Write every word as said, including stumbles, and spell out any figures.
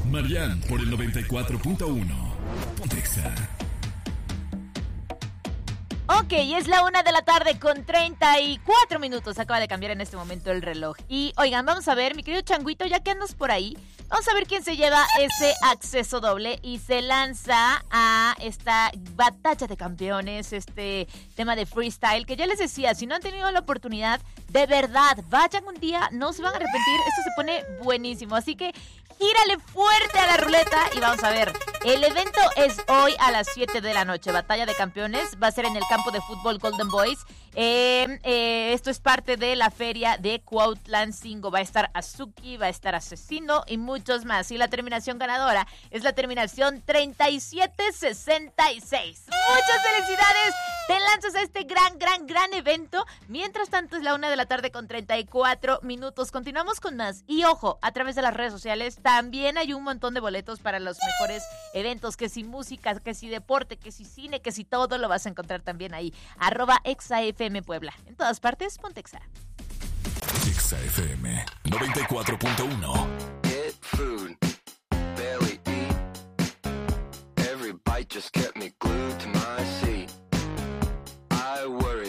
Marian por el noventa y cuatro punto uno. Ponte Exa. Ok, es la una de la tarde con treinta y cuatro minutos. Acaba de cambiar en este momento el reloj. Y oigan, vamos a ver, mi querido Changuito, ya que andas por ahí, vamos a ver quién se lleva ese acceso doble y se lanza a esta batalla de campeones, este tema de freestyle, que ya les decía, si no han tenido la oportunidad, de verdad, vayan un día, no se van a arrepentir, esto se pone buenísimo. Así que gírale fuerte a la ruleta y vamos a ver. El evento es hoy a las siete de la noche. Batalla de campeones. Va a ser en el campo de fútbol Golden Boys. Eh, eh, esto es parte de la feria de Cuautlancingo. Va a estar Azuki, va a estar Asesino y muchos más. Y la terminación ganadora es la terminación treinta y siete sesenta y seis. ¡Muchas felicidades! Te lanzas a este gran, gran, gran evento. Mientras tanto es la una de la tarde con treinta y cuatro minutos. Continuamos con más. Y ojo, a través de las redes sociales también hay un montón de boletos para los mejores eventos, que si música, que si deporte, que si cine, que si todo lo vas a encontrar también ahí. Arroba ExaFM Puebla. En todas partes, ponte Exa. ExaFM noventa y cuatro punto uno. Get food, barely eat. Every bite just kept me glued to my seat. I worry